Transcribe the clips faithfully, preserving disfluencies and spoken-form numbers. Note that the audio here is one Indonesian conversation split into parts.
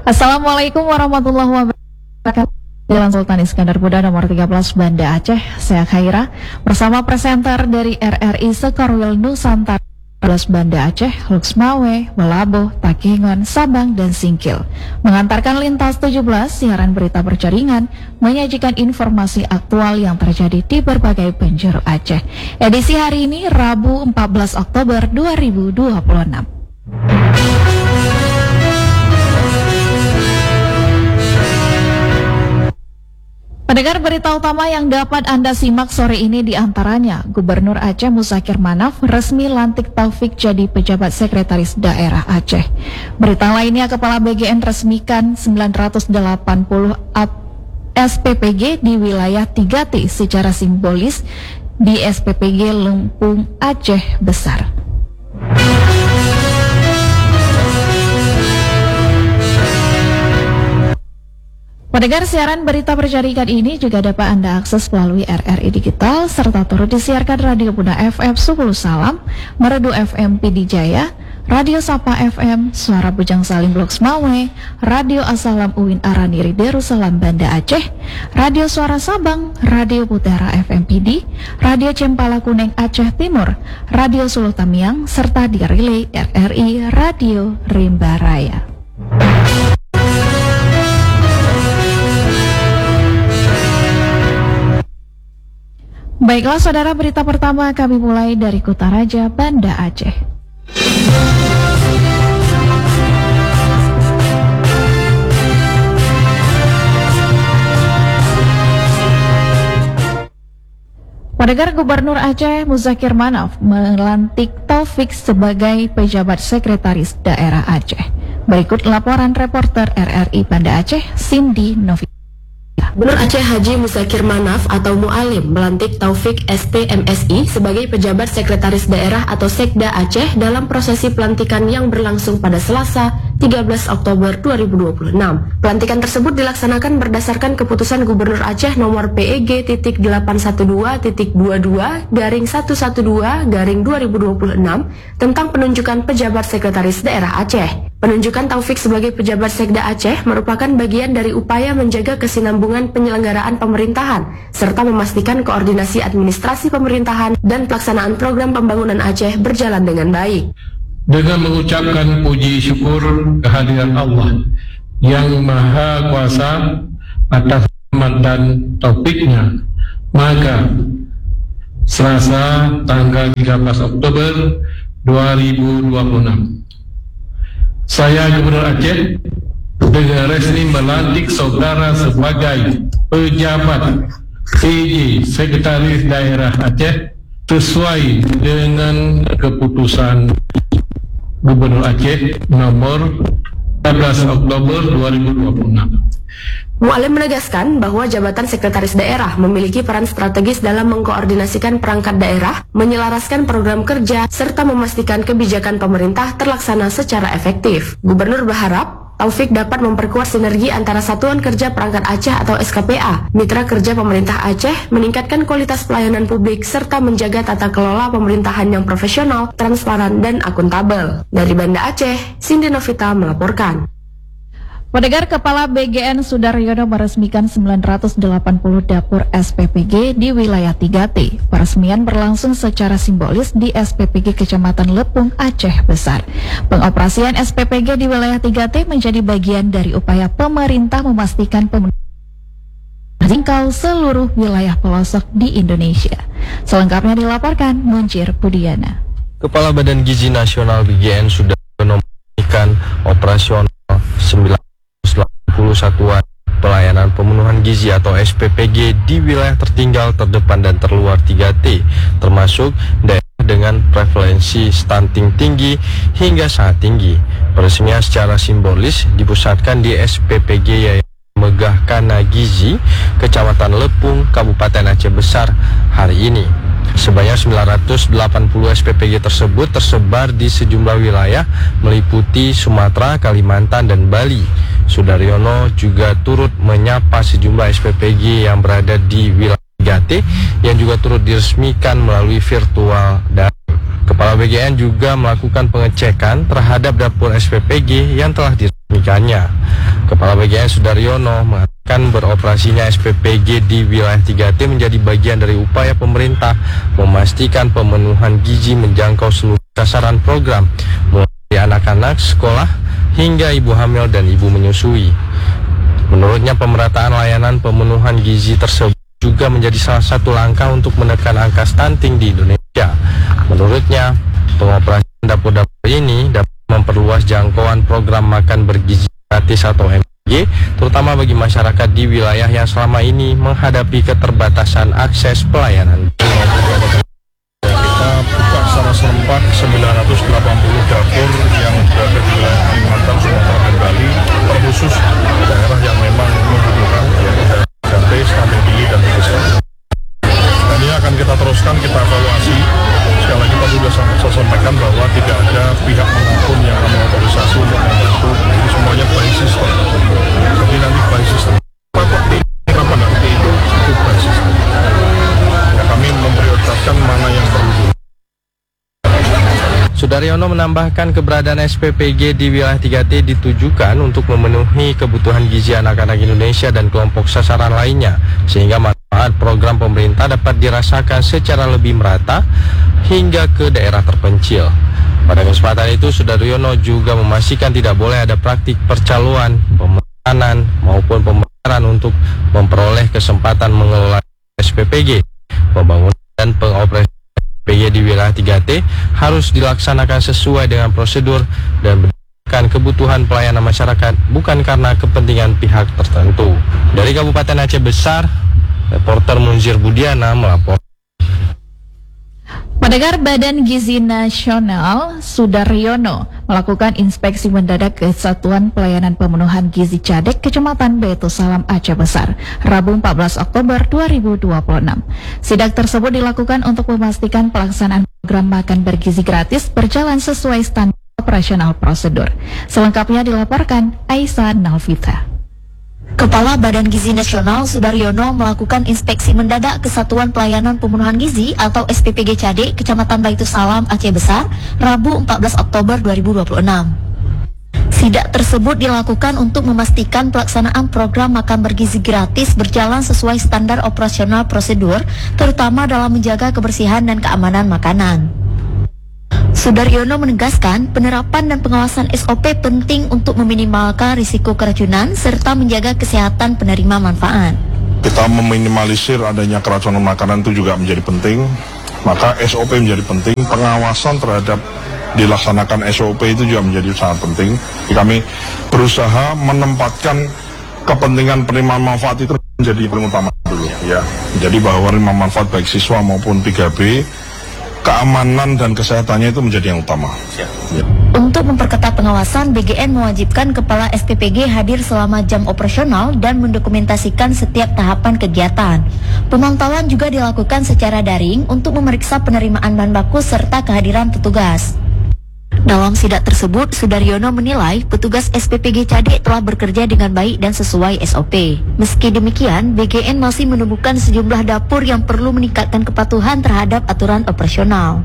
Assalamualaikum warahmatullahi wabarakatuh. Jalan Sultan Iskandar Muda nomor tiga belas Banda Aceh, saya Khaira bersama presenter dari R R I Sekorwil Nusantara tiga belas Banda Aceh, Luxmawe, Welabo, Takengon, Sabang, dan Singkil. Mengantarkan lintas tujuh belas siaran berita berjaringan, menyajikan informasi aktual yang terjadi di berbagai penjuru Aceh. Edisi hari ini Rabu empat belas Oktober dua ribu dua puluh enam. Pendengar, berita utama yang dapat Anda simak sore ini diantaranya Gubernur Aceh Muzakir Manaf resmi lantik Taufik jadi pejabat sekretaris daerah Aceh. Berita lainnya, Kepala B G N resmikan sembilan ratus delapan puluh S P P G di wilayah tiga T secara simbolis di S P P G Lempung Aceh Besar. Pendengar, siaran berita berjaringan ini juga dapat Anda akses melalui R R I Digital serta turut disiarkan Radio Bunda F M Subulu Salam, Merdu F M P D Jaya, Radio Sapa F M, Suara Bujang Salim Luxmawe, Radio Asalam Uwin Araniri Darussalam Banda Aceh, Radio Suara Sabang, Radio Putera F M P D, Radio Cempala Kuneng Aceh Timur, Radio Sulu Tamiang, serta di relay R R I Radio Rimba Raya. Baiklah saudara, berita pertama kami mulai dari Kutaraja, Banda Aceh. Pendengar, Gubernur Aceh Muzakir Manaf melantik Taufik sebagai pejabat sekretaris daerah Aceh. Berikut laporan reporter R R I Banda Aceh, Cindy Novi. Gubernur Aceh Haji Muzakir Manaf atau Mu'alim melantik Taufik S P M S I sebagai pejabat sekretaris daerah atau Sekda Aceh dalam prosesi pelantikan yang berlangsung pada Selasa tiga belas Oktober dua ribu dua puluh enam. Pelantikan tersebut dilaksanakan berdasarkan keputusan Gubernur Aceh nomor P E G delapan satu dua dua dua garing satu satu dua garing dua ribu dua puluh enam tentang penunjukan pejabat sekretaris daerah Aceh. Penunjukan Taufik sebagai pejabat Sekda Aceh merupakan bagian dari upaya menjaga kesinambungan penyelenggaraan pemerintahan serta memastikan koordinasi administrasi pemerintahan dan pelaksanaan program pembangunan Aceh berjalan dengan baik. Dengan mengucapkan puji syukur kehadiran Allah yang Maha Kuasa atas rahmat dan taufiknya, maka Selasa tanggal tiga belas Oktober dua ribu dua puluh enam, saya Gubernur Aceh dengan resmi melantik saudara sebagai pejabat P J Sekretaris Daerah Aceh sesuai dengan keputusan Gubernur Aceh nomor tiga belas Oktober dua ribu dua puluh enam. Mu'alim menegaskan bahwa jabatan sekretaris daerah memiliki peran strategis dalam mengkoordinasikan perangkat daerah, menyelaraskan program kerja, serta memastikan kebijakan pemerintah terlaksana secara efektif. Gubernur berharap Taufik dapat memperkuat sinergi antara Satuan Kerja Perangkat Aceh atau S K P A, mitra kerja pemerintah Aceh, meningkatkan kualitas pelayanan publik, serta menjaga tata kelola pemerintahan yang profesional, transparan, dan akuntabel. Dari Banda Aceh, Cindy Novita melaporkan. Pendengar, Kepala B G N Sudaryono meresmikan sembilan ratus delapan puluh dapur S P P G di wilayah tiga T. Peresmian berlangsung secara simbolis di S P P G Kecamatan Lepung, Aceh Besar. Pengoperasian S P P G di wilayah tiga T menjadi bagian dari upaya pemerintah memastikan pemenuhan jangkau seluruh wilayah pelosok di Indonesia. Selengkapnya dilaporkan Muncir Budiana. Kepala Badan Gizi Nasional B G N Sudaryono meresmikan operasional sembilan puluh satuan pelayanan pemenuhan gizi atau S P P G di wilayah tertinggal, terdepan, dan terluar tiga T, termasuk daerah dengan prevalensi stunting tinggi hingga sangat tinggi. Peresmian secara simbolis dipusatkan di S P P G Yayasan Megah Kana Gizi, Kecamatan Lepung, Kabupaten Aceh Besar hari ini. Sebanyak sembilan ratus delapan puluh S P P G tersebut tersebar di sejumlah wilayah meliputi Sumatera, Kalimantan, dan Bali. Sudaryono juga turut menyapa sejumlah S P P G yang berada di wilayah tiga T yang juga turut diresmikan melalui virtual daring. Kepala B G N juga melakukan pengecekan terhadap dapur S P P G yang telah diresmikannya. Kepala B G N Sudaryono mengatakan beroperasinya S P P G di wilayah tiga T menjadi bagian dari upaya pemerintah memastikan pemenuhan gizi menjangkau seluruh sasaran program, mulai dari anak-anak sekolah hingga ibu hamil dan ibu menyusui. Menurutnya pemerataan layanan pemenuhan gizi tersebut juga menjadi salah satu langkah untuk menekan angka stunting di Indonesia. Menurutnya, pengoperasian dapur-dapur ini dapat memperluas jangkauan program makan bergizi gratis atau M G, terutama bagi masyarakat di wilayah yang selama ini menghadapi keterbatasan akses pelayanan. Kita buka secara serempak sembilan ratus delapan puluh dapur yang berada di wilayah Kalimantan, Sumatera, dan Bali, terkhusus daerah yang memang membutuhkan, yaitu daerah tiga T, stunting tinggi, dan tinggi. Dan ini akan kita teruskan, kita evaluasi. Sekali lagi tadi sudah saya sampaikan bahwa tidak ada pihak manapun yang kami otorisasi untuk membantu. Jadi semuanya by system. Jadi nanti by system. Apa nanti itu itu by system. Ya, kami memprioritaskan mana yang perlu. Sudaryono menambahkan keberadaan S P P G di wilayah tiga T ditujukan untuk memenuhi kebutuhan gizi anak-anak Indonesia dan kelompok sasaran lainnya, sehingga manfaat program pemerintah dapat dirasakan secara lebih merata hingga ke daerah terpencil. Pada kesempatan itu, Sudaryono juga memastikan tidak boleh ada praktik percaloan, pemesanan maupun pembayaran untuk memperoleh kesempatan mengelola S P P G. Pembangunan dan pengoperasian P G di wilayah tiga T harus dilaksanakan sesuai dengan prosedur dan berdasarkan kebutuhan pelayanan masyarakat, bukan karena kepentingan pihak tertentu. Dari Kabupaten Aceh Besar, reporter Munzir Budiana melapor. Pendengar, Badan Gizi Nasional Sudaryono melakukan inspeksi mendadak ke Satuan Pelayanan Pemenuhan Gizi Cadek Kecamatan Baitu Salam Aceh Besar, Rabu empat belas Oktober dua ribu dua puluh enam. Sidak tersebut dilakukan untuk memastikan pelaksanaan program makan bergizi gratis berjalan sesuai standar operasional prosedur. Selengkapnya dilaporkan Aisyah Nalvita. Kepala Badan Gizi Nasional Sudaryono melakukan inspeksi mendadak ke Satuan Pelayanan Pemenuhan Gizi atau S P P G Cadek Kecamatan Baitu Salam Aceh Besar, Rabu empat belas Oktober dua ribu dua puluh enam. Sidak tersebut dilakukan untuk memastikan pelaksanaan program makan bergizi gratis berjalan sesuai standar operasional prosedur, terutama dalam menjaga kebersihan dan keamanan makanan. Sudaryono menegaskan penerapan dan pengawasan S O P penting untuk meminimalkan risiko keracunan serta menjaga kesehatan penerima manfaat. Kita meminimalisir adanya keracunan makanan itu juga menjadi penting, maka S O P menjadi penting, pengawasan terhadap dilaksanakan S O P itu juga menjadi sangat penting. Jadi kami berusaha menempatkan kepentingan penerima manfaat itu menjadi paling utama dulu ya. Jadi bahwa penerima manfaat baik siswa maupun tiga B, keamanan dan kesehatannya itu menjadi yang utama. Ya. Untuk memperketat pengawasan, B G N mewajibkan Kepala S P P G hadir selama jam operasional dan mendokumentasikan setiap tahapan kegiatan. Pemantauan juga dilakukan secara daring untuk memeriksa penerimaan bahan baku serta kehadiran petugas. Dalam sidak tersebut, Sudaryono menilai petugas S P P G Cadek telah bekerja dengan baik dan sesuai S O P. Meski demikian, B G N masih menemukan sejumlah dapur yang perlu meningkatkan kepatuhan terhadap aturan operasional.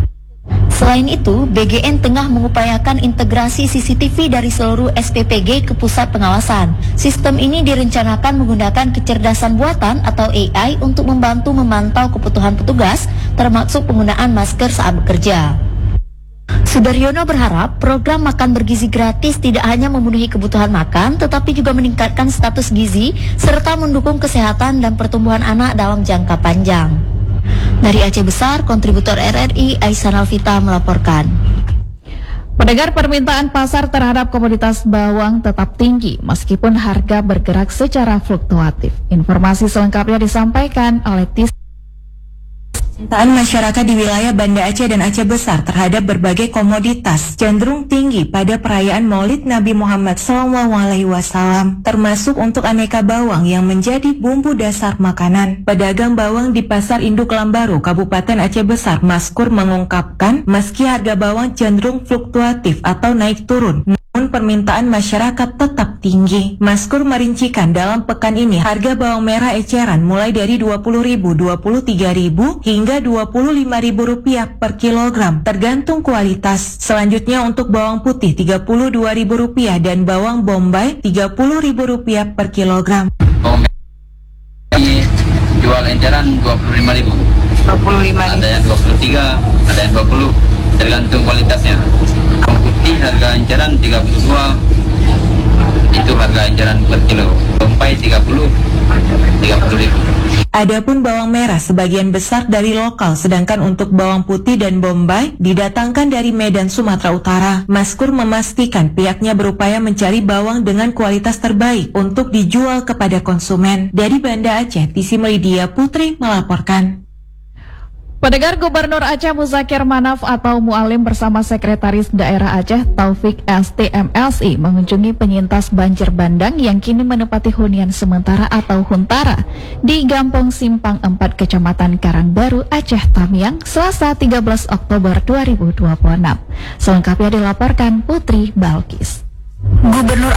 Selain itu, B G N tengah mengupayakan integrasi C C T V dari seluruh S P P G ke pusat pengawasan. Sistem ini direncanakan menggunakan kecerdasan buatan atau A I untuk membantu memantau kebutuhan petugas, termasuk penggunaan masker saat bekerja. Sudaryono berharap program makan bergizi gratis tidak hanya memenuhi kebutuhan makan, tetapi juga meningkatkan status gizi serta mendukung kesehatan dan pertumbuhan anak dalam jangka panjang. Dari Aceh Besar, kontributor R R I Aisyah Nalvita melaporkan. Pendengar, permintaan pasar terhadap komoditas bawang tetap tinggi meskipun harga bergerak secara fluktuatif. Informasi selengkapnya disampaikan oleh Tis. Permintaan masyarakat di wilayah Banda Aceh dan Aceh Besar terhadap berbagai komoditas cenderung tinggi pada perayaan Maulid Nabi Muhammad shallallahu alaihi wasallam, termasuk untuk aneka bawang yang menjadi bumbu dasar makanan. Pedagang bawang di Pasar Induk Lambaru, Kabupaten Aceh Besar, Maskur, mengungkapkan meski harga bawang cenderung fluktuatif atau naik turun, namun namun permintaan masyarakat tetap tinggi. Maskur merincikan dalam pekan ini harga bawang merah eceran mulai dari dua puluh ribu, dua puluh tiga ribu hingga dua puluh lima ribu rupiah per kilogram tergantung kualitas. Selanjutnya untuk bawang putih tiga puluh dua ribu rupiah dan bawang bombay tiga puluh ribu rupiah per kilogram. Bawang merah jual eceran dua puluh lima ribu. dua puluh lima ribu. Ada yang dua puluh tiga, ada yang dua puluh, tergantung kualitasnya. Bawang putih harga eceran tiga puluh dua, itu harga eceran per kilo. Bombay tiga puluh, tiga puluh ribu. Adapun bawang merah sebagian besar dari lokal, sedangkan untuk bawang putih dan bombay didatangkan dari Medan, Sumatera Utara. Maskur memastikan pihaknya berupaya mencari bawang dengan kualitas terbaik untuk dijual kepada konsumen. Dari Banda Aceh, Tisi Melidia Putri melaporkan. Pendengar, Gubernur Aceh Muzakir Manaf atau Mualim bersama Sekretaris Daerah Aceh Taufik S T M S I mengunjungi penyintas banjir bandang yang kini menempati hunian sementara atau huntara di Gampong Simpang empat, Kecamatan Karangbaru, Aceh Tamiang, Selasa tiga belas Oktober dua ribu dua puluh enam. Selengkapnya dilaporkan Putri Balkis. Gubernur